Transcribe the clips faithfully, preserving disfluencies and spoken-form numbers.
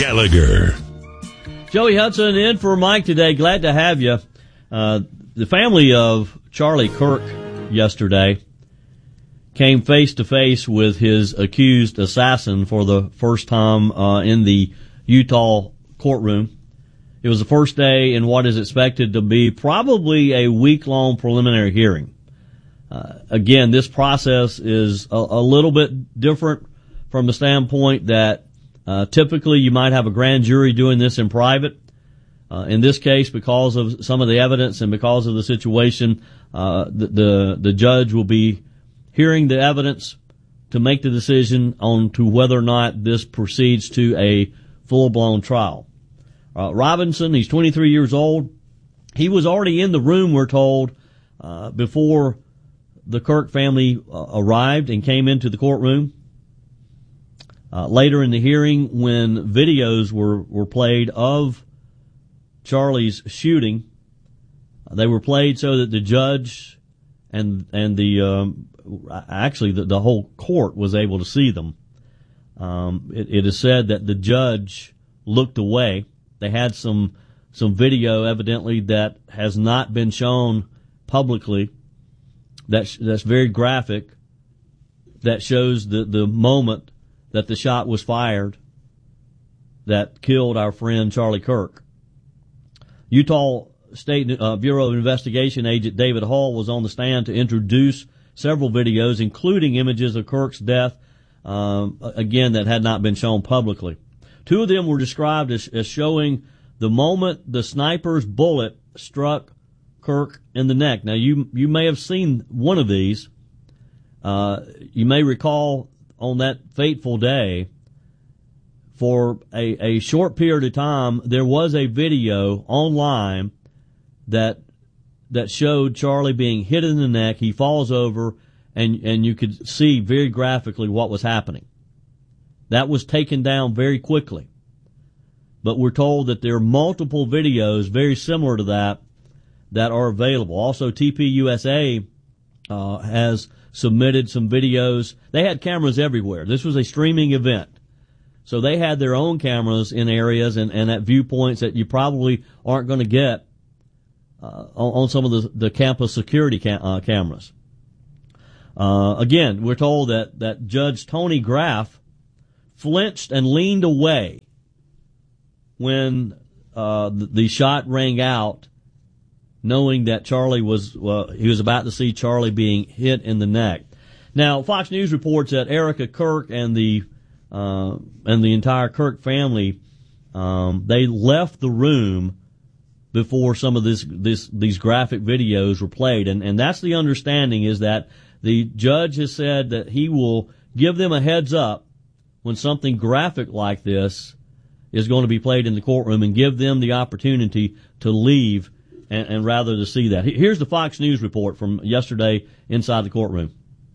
Gallagher. Joey Hudson in for Mike today. Glad to have you. Uh, the family of Charlie Kirk yesterday came face to face with his accused assassin for the first time uh, in the Utah courtroom. It was the first day in what is expected to be probably a week-long preliminary hearing. Uh, again, this process is a, a little bit different from the standpoint that uh, typically you might have a grand jury doing this in private. Uh, in this case, because of some of the evidence and because of the situation, uh, the, the the judge will be hearing the evidence to make the decision on to whether or not this proceeds to a full-blown trial. Uh, Robinson, he's twenty-three years old. He was already in the room, we're told, uh, before the Kirk family uh, arrived and came into the courtroom. Uh, later in the hearing, when videos were, were played of Charlie's shooting, they were played so that the judge and, and the, um, actually the, the whole court was able to see them. Um, it, it is said that the judge looked away. They had some, some video evidently that has not been shown publicly. That's, that's very graphic. That shows the, the moment that the shot was fired that killed our friend Charlie Kirk. Utah State uh, Bureau of Investigation agent David Hall was on the stand to introduce several videos, including images of Kirk's death, um, again, that had not been shown publicly. Two of them were described as, as showing the moment the sniper's bullet struck Kirk in the neck. Now, you you may have seen one of these. Uh, you may recall on that fateful day, for a, a short period of time, there was a video online that that showed Charlie being hit in the neck. He falls over, and and you could see very graphically what was happening. That was taken down very quickly. But we're told that there are multiple videos very similar to that that are available. Also, T P U S A uh, has submitted some videos. They had cameras everywhere. This was a streaming event. So they had their own cameras in areas and, and at viewpoints that you probably aren't going to get uh, on, on some of the, the campus security cam- uh, cameras. Uh, again, we're told that, that Judge Tony Graff flinched and leaned away when uh, the, the shot rang out, knowing that Charlie was, well, he was about to see Charlie being hit in the neck. Now, Fox News reports that Erica Kirk and the, uh, and the entire Kirk family, um, they left the room before some of this, this, these graphic videos were played. And, and that's the understanding, is that the judge has said that he will give them a heads up when something graphic like this is going to be played in the courtroom and give them the opportunity to leave And, and rather to see that. Here's the Fox News report from yesterday inside the courtroom.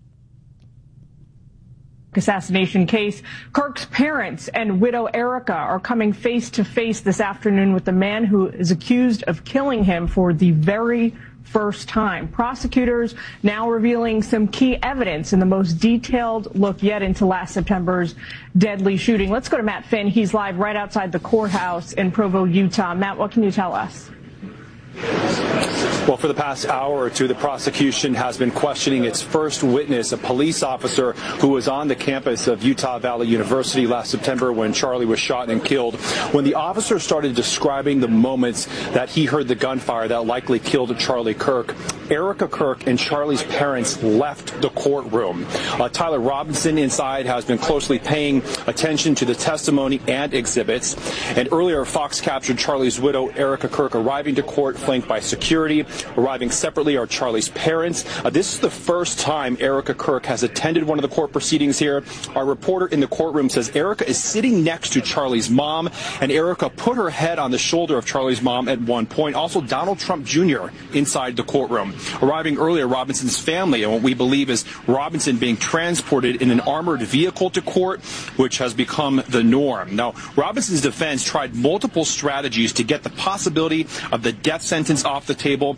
Assassination case. Kirk's parents and widow Erica are coming face to face this afternoon with the man who is accused of killing him for the very first time. Prosecutors now revealing some key evidence in the most detailed look yet into last September's deadly shooting. Let's go to Matt Finn. He's live right outside the courthouse in Provo, Utah. Matt, what can you tell us? Well, for the past hour or two, the prosecution has been questioning its first witness, a police officer who was on the campus of Utah Valley University last September when Charlie was shot and killed. When the officer started describing the moments that he heard the gunfire that likely killed Charlie Kirk, Erica Kirk and Charlie's parents left the courtroom. Uh, Tyler Robinson inside has been closely paying attention to the testimony and exhibits. And earlier, Fox captured Charlie's widow, Erica Kirk, arriving to court flanked by security. Arriving separately are Charlie's parents. Uh, this is the first time Erica Kirk has attended one of the court proceedings here. Our reporter in the courtroom says Erica is sitting next to Charlie's mom, and Erica put her head on the shoulder of Charlie's mom at one point. Also, Donald Trump Junior inside the courtroom. Arriving earlier, Robinson's family, and what we believe is Robinson being transported in an armored vehicle to court, which has become the norm. Now, Robinson's defense tried multiple strategies to get the possibility of the death sentence off the table.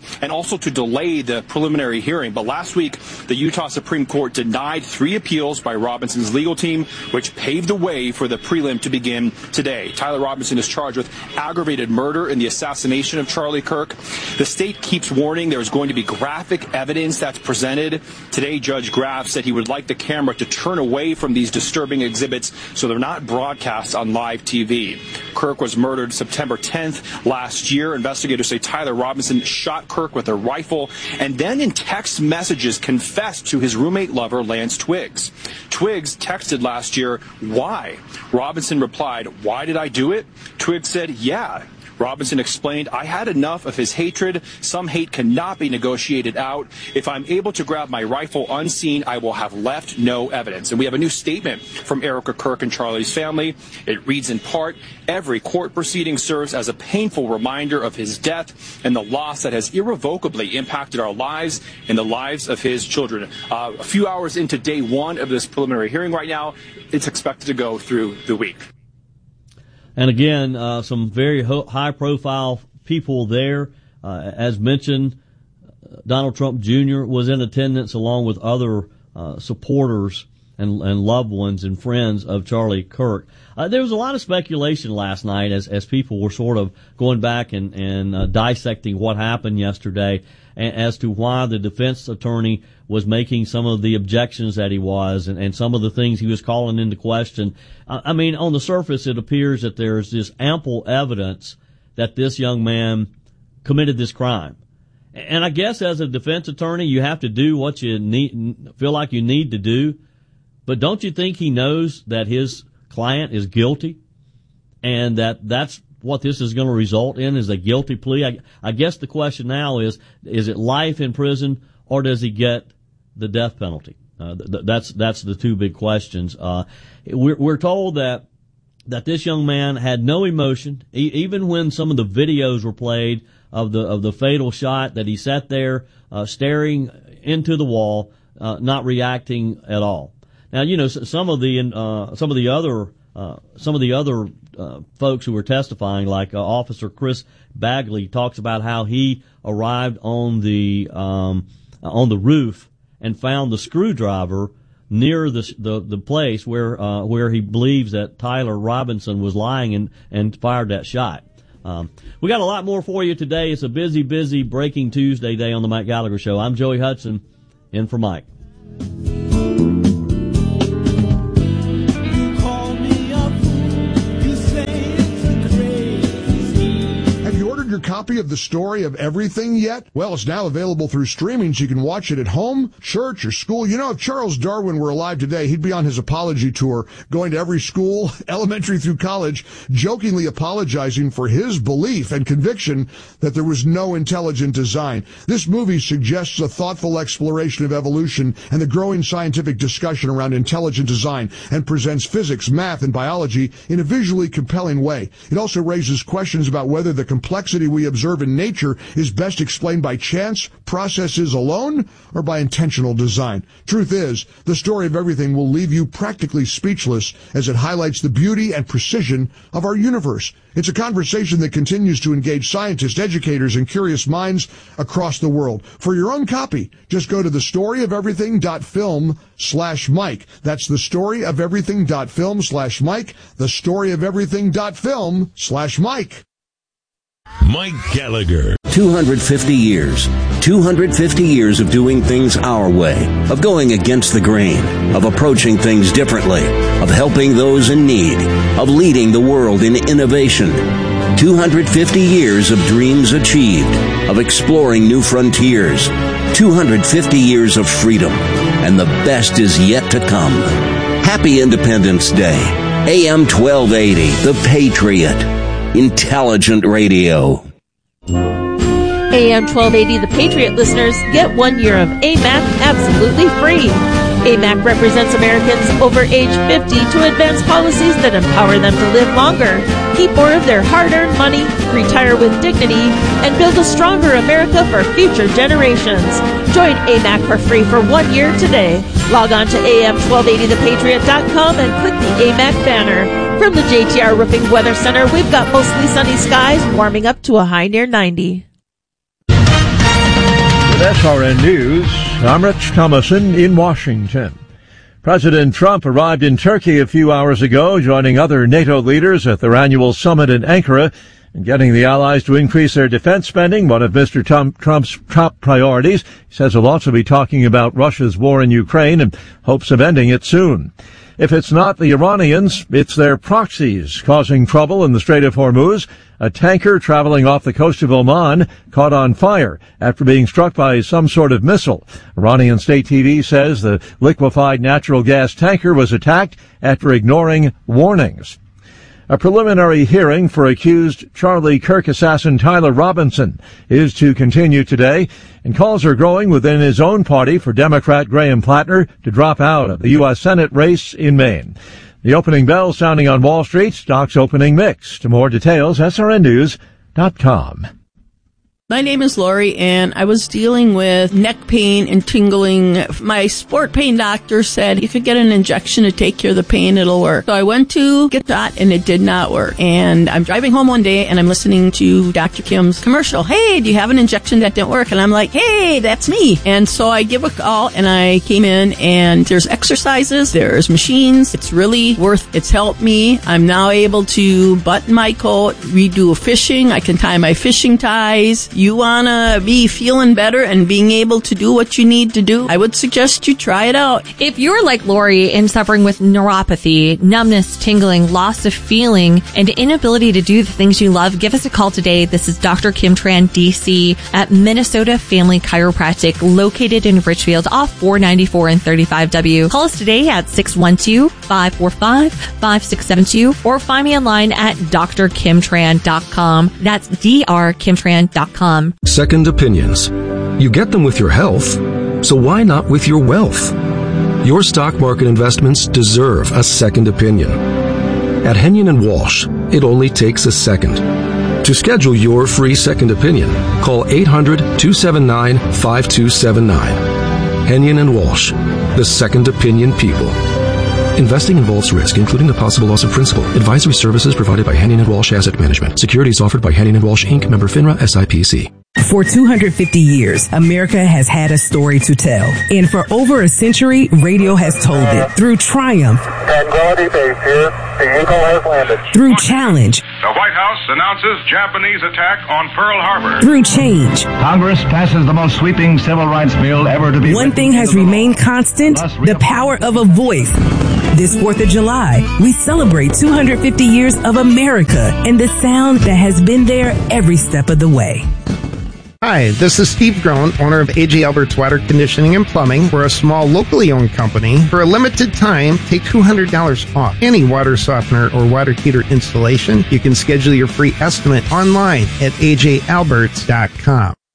and also to delay the preliminary hearing. But last week, the Utah Supreme Court denied three appeals by Robinson's legal team, which paved the way for the prelim to begin today. Tyler Robinson is charged with aggravated murder in the assassination of Charlie Kirk. The state keeps warning there's going to be graphic evidence that's presented. Today, Judge Graff said he would like the camera to turn away from these disturbing exhibits so they're not broadcast on live T V. Kirk was murdered September tenth last year. Investigators say Tyler Robinson shot Kirk with a rifle and then in text messages confessed to his roommate lover, Lance Twiggs. Twiggs texted last year, "Why?" Robinson replied, "Why did I do it?" Twiggs said, "Yeah." Robinson explained, "I had enough of his hatred. Some hate cannot be negotiated out. If I'm able to grab my rifle unseen, I will have left no evidence." And we have a new statement from Erica Kirk and Charlie's family. It reads in part, "Every court proceeding serves as a painful reminder of his death and the loss that has irrevocably impacted our lives and the lives of his children." Uh, a few hours into day one of this preliminary hearing right now, it's expected to go through the week. And again, uh, some very ho- high-profile people there. Uh, as mentioned, Donald Trump Junior was in attendance along with other uh, supporters and, and loved ones and friends of Charlie Kirk. Uh, there was a lot of speculation last night as, as people were sort of going back and, and uh, dissecting what happened yesterday and, as to why the defense attorney was making some of the objections that he was and, and some of the things he was calling into question. Uh, I mean, on the surface, it appears that there's this ample evidence that this young man committed this crime. And I guess as a defense attorney, you have to do what you need, feel like you need to do. But don't you think he knows that his client is guilty and that that's what this is going to result in is a guilty plea? I, I guess the question now is, is it life in prison or does he get the death penalty? Uh, th- that's, that's the two big questions. Uh, we're, we're told that, that this young man had no emotion, e- even when some of the videos were played of the, of the fatal shot, that he sat there, uh, staring into the wall, uh, not reacting at all. Now, you know, some of the, uh, some of the other, uh, some of the other, uh, folks who were testifying, like, uh, Officer Chris Bagley talks about how he arrived on the, um, on the roof and found the screwdriver near the the, the place where uh, where he believes that Tyler Robinson was lying and, and fired that shot. Um, we got a lot more for you today. It's a busy, busy Breaking Tuesday day on the Mike Gallagher Show. I'm Joey Hudson, in for Mike. Your copy of The Story of Everything yet? Well, it's now available through streaming, so you can watch it at home, church, or school. You know, if Charles Darwin were alive today, he'd be on his apology tour, going to every school, elementary through college, jokingly apologizing for his belief and conviction that there was no intelligent design. This movie suggests a thoughtful exploration of evolution and the growing scientific discussion around intelligent design, and presents physics, math, and biology in a visually compelling way. It also raises questions about whether the complexity we observe in nature is best explained by chance processes alone or by intentional design. Truth is, The Story of Everything will leave you practically speechless as it highlights the beauty and precision of our universe. It's a conversation that continues to engage scientists, educators, and curious minds across the world. For your own copy, just go to thestoryofeverything.film slash Mike. That's thestoryofeverything.film slash Mike. Thestoryofeverything.film slash Mike. Mike Gallagher. two hundred fifty years. two hundred fifty years of doing things our way, of going against the grain, of approaching things differently, of helping those in need, of leading the world in innovation. two hundred fifty years of dreams achieved, of exploring new frontiers. two hundred fifty years of freedom, and the best is yet to come. Happy Independence Day. A M twelve eighty, The Patriot. Intelligent radio. A M twelve eighty The Patriot listeners get one year of A M A C absolutely free. A M A C represents Americans over age fifty to advance policies that empower them to live longer, keep more of their hard-earned money, retire with dignity, and build a stronger America for future generations. Join A M A C for free for one year today. Log on to A M twelve eighty the patriot dot com and click the A M A C banner. From the J T R Roofing Weather Center, we've got mostly sunny skies warming up to a high near ninety. With S R N News, I'm Rich Thomason in Washington. President Trump arrived in Turkey a few hours ago, joining other NATO leaders at their annual summit in Ankara and getting the allies to increase their defense spending, one of Mister Trump's top priorities. He says he'll also be talking about Russia's war in Ukraine and hopes of ending it soon. If it's not the Iranians, it's their proxies causing trouble in the Strait of Hormuz. A tanker traveling off the coast of Oman caught on fire after being struck by some sort of missile. Iranian state T V says the liquefied natural gas tanker was attacked after ignoring warnings. A preliminary hearing for accused Charlie Kirk assassin Tyler Robinson is to continue today, and calls are growing within his own party for Democrat Graham Plattner to drop out of the U S Senate race in Maine. The opening bell sounding on Wall Street, stocks opening mixed. More details, S R N news dot com. My name is Lori, and I was dealing with neck pain and tingling. My sport pain doctor said you could get an injection to take care of the pain, it'll work. So I went to get that, and it did not work. And I'm driving home one day, and I'm listening to Doctor Kim's commercial. Hey, do you have an injection that didn't work? And I'm like, hey, that's me. And so I give a call, and I came in, and there's exercises, there's machines. It's really worth, it's helped me. I'm now able to button my coat, redo fishing. I can tie my fishing ties. You want to be feeling better and being able to do what you need to do, I would suggest you try it out. If you're like Lori and suffering with neuropathy, numbness, tingling, loss of feeling, and inability to do the things you love, give us a call today. This is Doctor Kim Tran, D C, at Minnesota Family Chiropractic, located in Richfield off four ninety-four and thirty-five W. Call us today at six one two, five four five, five six seven two or find me online at d r kim tran dot com. That's d r kim tran dot com. Second opinions. You get them with your health, so why not with your wealth? Your stock market investments deserve a second opinion. At Henyon and Walsh, it only takes a second. To schedule your free second opinion, call eight hundred, two seven nine, five two seven nine. Henyon and Walsh, the second opinion people. Investing involves risk, including the possible loss of principal. Advisory services provided by Henyon and Walsh Asset Management. Securities offered by Henyon and Walsh, Incorporated. Member FINRA S I P C. For two hundred fifty years, America has had a story to tell. And for over a century, radio has told it. Through triumph. Tranquility Base here. The Eagle has landed. Through challenge. The White House announces Japanese attack on Pearl Harbor. Through change. Congress passes the most sweeping civil rights bill ever to be One thing has remained constant, the power of a voice. This fourth of July, we celebrate two hundred fifty years of America and the sound that has been there every step of the way. Hi, this is Steve Groen, owner of A J Albert's Water Conditioning and Plumbing. We're a small, locally owned company. For a limited time, take two hundred dollars off any water softener or water heater installation. You can schedule your free estimate online at a j alberts dot com.